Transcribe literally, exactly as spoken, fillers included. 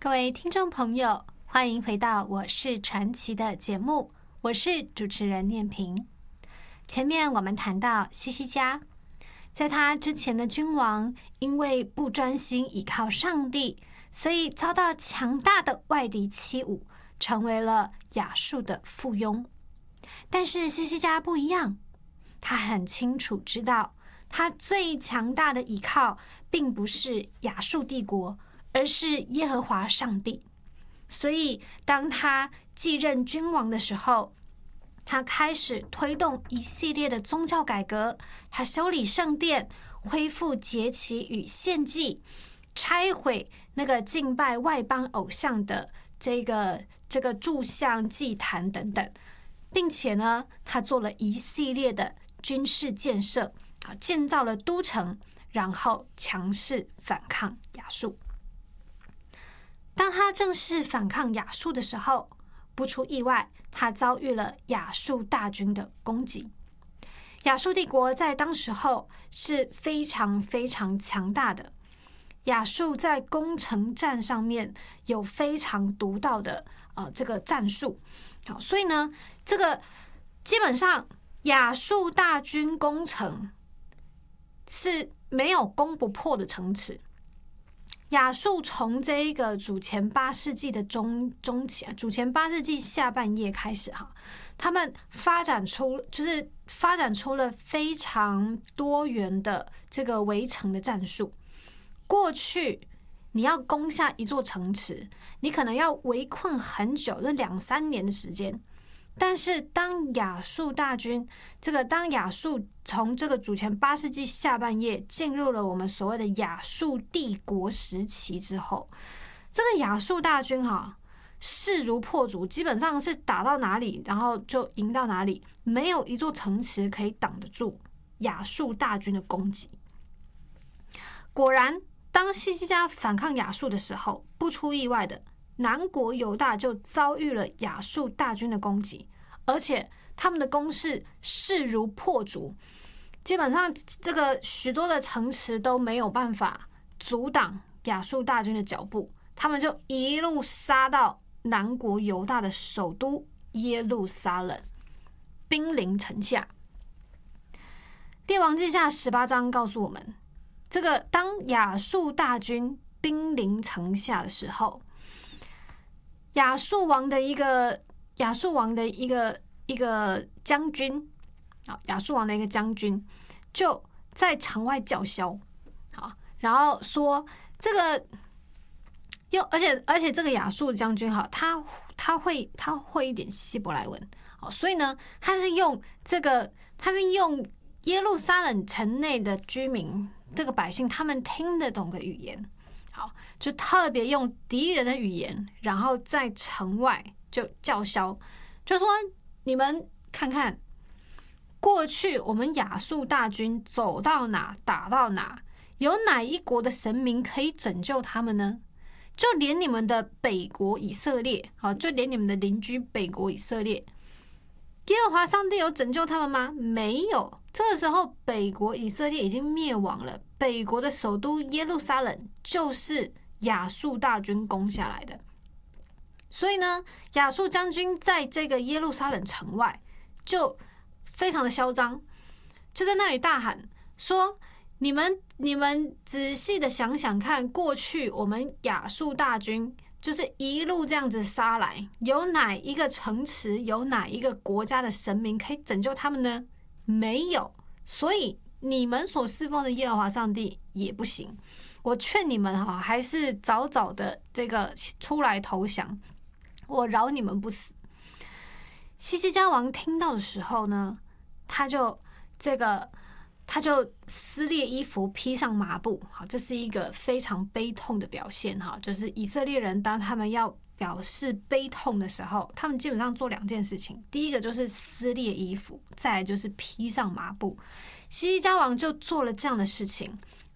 各位听众朋友，欢迎回到我是传奇的节目，我是主持人念萍。前面我们谈到西西家，在他之前的君王因为不专心倚靠上帝，所以遭到强大的外敌欺侮，成为了亚述的附庸。但是西西家不一样，他很清楚知道，他最强大的倚靠并不是亚述帝国，而是耶和华上帝。所以当他继任君王的时候，他开始推动一系列的宗教改革，他修理圣殿，恢复节期与献祭，拆毁那个敬拜外邦偶像的这个这个柱像祭坛等等，并且呢，他做了一系列的军事建设，建造了都城，然后强势反抗亚述。当他正式反抗亚述的时候，不出意外，他遭遇了亚述大军的攻击。亚述帝国在当时候是非常非常强大的，亚述在攻城战上面有非常独到的呃这个战术，好，所以呢，这个基本上亚述大军攻城是没有攻不破的城池。亚述从这一个主前八世纪的中中期，主前八世纪下半叶开始哈，他们发展出就是发展出了非常多元的这个围城的战术。过去你要攻下一座城池，你可能要围困很久，那两三年的时间。但是当亚述大军，这个当亚述从这个主前八世纪下半叶进入了我们所谓的亚述帝国时期之后，这个亚述大军哈、啊、势如破竹，基本上是打到哪里，然后就赢到哪里，没有一座城池可以挡得住亚述大军的攻击。果然，当西西家反抗亚述的时候，不出意外的，南国犹大就遭遇了亚述大军的攻击，而且他们的攻势势如破竹，基本上这个许多的城池都没有办法阻挡亚述大军的脚步，他们就一路杀到南国犹大的首都耶路撒冷，兵临城下。列王记下十八章告诉我们，这个当亚述大军兵临城下的时候，亚述王的一个亚述王的一个一个将军，啊，亚述王的一个将军就在城外叫嚣，好，然后说这个又而且而且这个亚述将军哈，他他会他会一点希伯来文，好，所以呢，他是用这个他是用耶路撒冷城内的居民这个百姓他们听得懂的语言。好，就特别用敌人的语言，然后在城外就叫嚣，就说你们看看，过去我们亚述大军走到哪打到哪，有哪一国的神明可以拯救他们呢？就连你们的北国以色列，好，就连你们的邻居北国以色列，耶和华上帝有拯救他们吗？没有。这个时候，北国以色列已经灭亡了。北国的首都耶路撒冷就是亚述大军攻下来的，所以呢，亚述将军在这个耶路撒冷城外就非常的嚣张，就在那里大喊说：“你们你们仔细的想想看，过去我们亚述大军就是一路这样子杀来，有哪一个城池，有哪一个国家的神明可以拯救他们呢？没有，所以你们所侍奉的耶和华上帝也不行。我劝你们哈，还是早早的这个出来投降，我饶你们不死。”西西家王听到的时候呢，他就这个他就撕裂衣服，披上麻布。好，这是一个非常悲痛的表现哈，就是以色列人当他们要表示悲痛的时候，他们基本上做两件事情，第一个就是撕裂衣服，再来就是披上麻布。西西家王就做了这样的事情，